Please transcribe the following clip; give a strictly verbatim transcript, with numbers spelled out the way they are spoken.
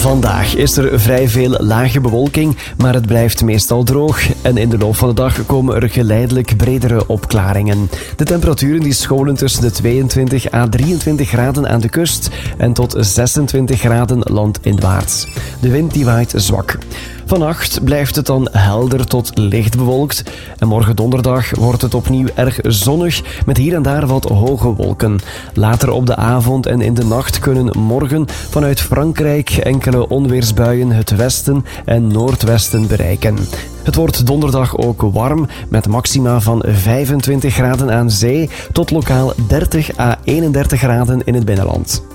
Vandaag is er vrij veel lage bewolking, maar het blijft meestal droog. En in de loop van de dag komen er geleidelijk bredere opklaringen. De temperaturen die scholen tussen de tweeëntwintig à drieëntwintig graden aan de kust en tot zesentwintig graden landinwaarts. De wind die waait zwak. Vannacht blijft het dan helder tot licht bewolkt. En morgen donderdag wordt het opnieuw erg zonnig met hier en daar wat hoge wolken. Later op de avond en in de nacht kunnen morgen vanuit Frankrijk enkele onweersbuien het westen en noordwesten bereiken. Het wordt donderdag ook warm met maxima van vijfentwintig graden aan zee tot lokaal dertig à eenendertig graden in het binnenland.